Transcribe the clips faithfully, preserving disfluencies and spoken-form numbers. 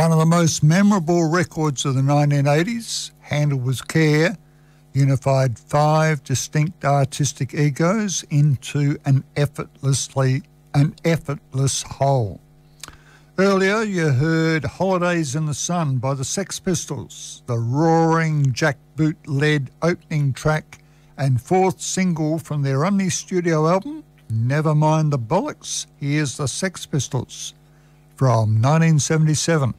One of the most memorable records of the nineteen eighties, handled with care, unified five distinct artistic egos into an effortlessly an effortless whole. Earlier you heard Holidays in the Sun by the Sex Pistols, the roaring Jack Boot-led opening track and fourth single from their only studio album, Never Mind the Bollocks. Here's the Sex Pistols from nineteen seventy-seven.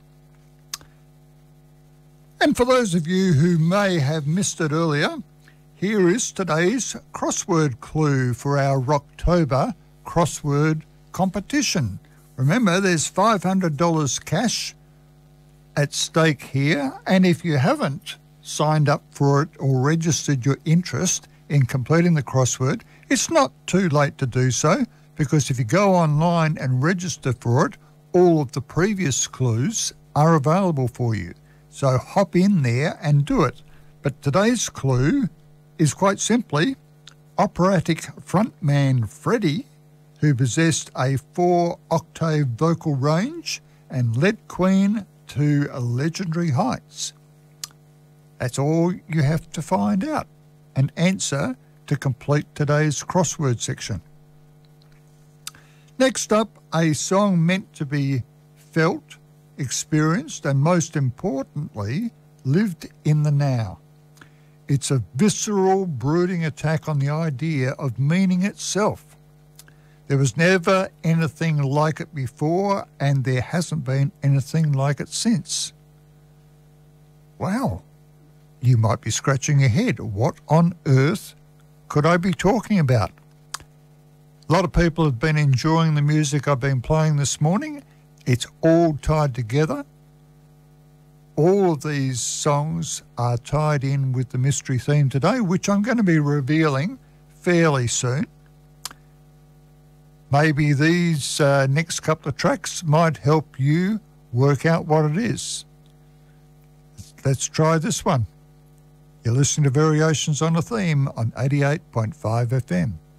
And for those of you who may have missed it earlier, here is today's crossword clue for our Rocktober crossword competition. Remember, there's five hundred dollars cash at stake here, and if you haven't signed up for it or registered your interest in completing the crossword, it's not too late to do so, because if you go online and register for it, all of the previous clues are available for you. So hop in there and do it. But today's clue is quite simply operatic frontman Freddie, who possessed a four-octave vocal range and led Queen to legendary heights. That's all you have to find out and answer to complete today's crossword section. Next up, a song meant to be felt, experienced, and most importantly, lived in the now. It's a visceral, brooding attack on the idea of meaning itself. There was never anything like it before, and there hasn't been anything like it since. Wow, you might be scratching your head. What on earth could I be talking about? A lot of people have been enjoying the music I've been playing this morning. It's all tied together. All of these songs are tied in with the mystery theme today, which I'm going to be revealing fairly soon. Maybe these uh, next couple of tracks might help you work out what it is. Let's try this one. You're listening to Variations on a Theme on eighty-eight point five F M.